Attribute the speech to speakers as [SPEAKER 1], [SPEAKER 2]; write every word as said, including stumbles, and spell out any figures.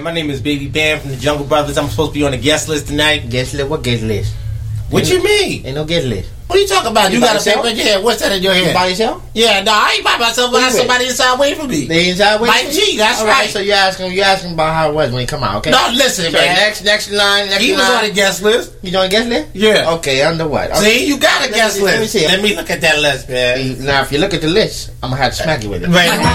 [SPEAKER 1] My name is Baby Bam from the Jungle Brothers. I'm supposed to be on the guest list tonight.
[SPEAKER 2] Guest list? What guest list?
[SPEAKER 1] What
[SPEAKER 2] ain't
[SPEAKER 1] you
[SPEAKER 2] no,
[SPEAKER 1] mean?
[SPEAKER 2] Ain't no guest list.
[SPEAKER 1] What are you talking about? You,
[SPEAKER 2] You
[SPEAKER 1] got
[SPEAKER 2] by
[SPEAKER 1] a paper
[SPEAKER 2] yourself?
[SPEAKER 1] in your head. What's that in your head?
[SPEAKER 2] You by yourself?
[SPEAKER 1] Yeah, no, I ain't by myself. I
[SPEAKER 2] Who
[SPEAKER 1] got
[SPEAKER 2] you
[SPEAKER 1] somebody inside waiting for me.
[SPEAKER 2] They inside with
[SPEAKER 1] Mike
[SPEAKER 2] you?
[SPEAKER 1] G, that's
[SPEAKER 2] All
[SPEAKER 1] right.
[SPEAKER 2] So you asking you asking about how it was when he come out, okay?
[SPEAKER 1] No, listen,
[SPEAKER 2] So
[SPEAKER 1] man.
[SPEAKER 2] next next line, next
[SPEAKER 1] He was
[SPEAKER 2] line.
[SPEAKER 1] on the guest list.
[SPEAKER 2] You doing guest list?
[SPEAKER 1] Yeah.
[SPEAKER 2] Okay, under what? Okay.
[SPEAKER 1] See, you got a
[SPEAKER 2] Let me
[SPEAKER 1] guest
[SPEAKER 2] see, let me
[SPEAKER 1] list.
[SPEAKER 2] see.
[SPEAKER 1] Let me look at that list, man.
[SPEAKER 2] Now, if you look at the list, I'm gonna have to smack you with it.
[SPEAKER 1] Right.